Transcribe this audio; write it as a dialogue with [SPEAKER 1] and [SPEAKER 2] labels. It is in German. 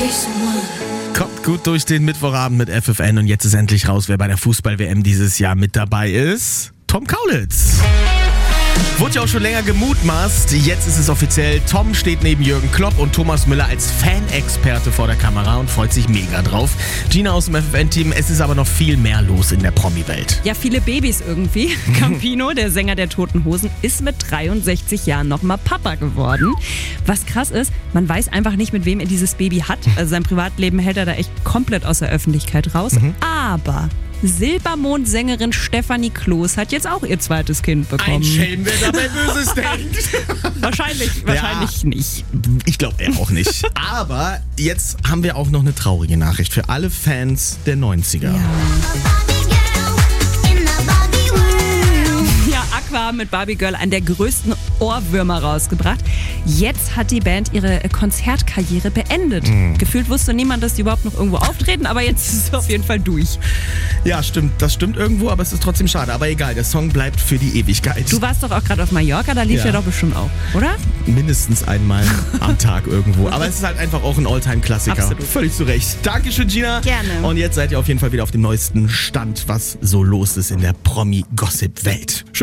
[SPEAKER 1] Kommt gut durch den Mittwochabend mit FFN und jetzt ist endlich raus, wer bei der Fußball-WM dieses Jahr mit dabei ist. Tom Kaulitz. Wurde ja auch schon länger gemutmaßt, jetzt ist es offiziell. Tom steht neben Jürgen Klopp und Thomas Müller als Fanexperte vor der Kamera und freut sich mega drauf. Gina aus dem FFN-Team, es ist aber noch viel mehr los in der Promi-Welt.
[SPEAKER 2] Ja, viele Babys irgendwie. Campino, der Sänger der Toten Hosen, ist mit 63 Jahren nochmal Papa geworden. Was krass ist, man weiß einfach nicht, mit wem er dieses Baby hat. Also sein Privatleben hält er da echt komplett aus der Öffentlichkeit raus. Aber Silbermond-Sängerin Stefanie Kloß hat jetzt auch ihr zweites Kind bekommen.
[SPEAKER 1] Ein Schelm, wer dabei Böses denkt.
[SPEAKER 2] Wahrscheinlich nicht.
[SPEAKER 1] Ich glaube er auch nicht. Aber jetzt haben wir auch noch eine traurige Nachricht für alle Fans der 90er.
[SPEAKER 2] Ja, Aqua mit Barbie Girl einen der größten Ohrwürmer rausgebracht. Jetzt hat die Band ihre Konzertkarriere beendet. Gefühlt wusste niemand, dass die überhaupt noch irgendwo auftreten, aber jetzt ist es auf jeden Fall durch.
[SPEAKER 1] Ja, stimmt. Das stimmt irgendwo, aber es ist trotzdem schade. Aber egal, der Song bleibt für die Ewigkeit.
[SPEAKER 2] Du warst doch auch gerade auf Mallorca, da lief ja doch bestimmt auch, oder?
[SPEAKER 1] Mindestens einmal am Tag irgendwo. Aber es ist halt einfach auch ein Alltime-Klassiker.
[SPEAKER 2] Absolut.
[SPEAKER 1] Völlig zu Recht. Dankeschön, Gina.
[SPEAKER 2] Gerne.
[SPEAKER 1] Und jetzt seid ihr auf jeden Fall wieder auf dem neuesten Stand, was so los ist in der Promi-Gossip-Welt.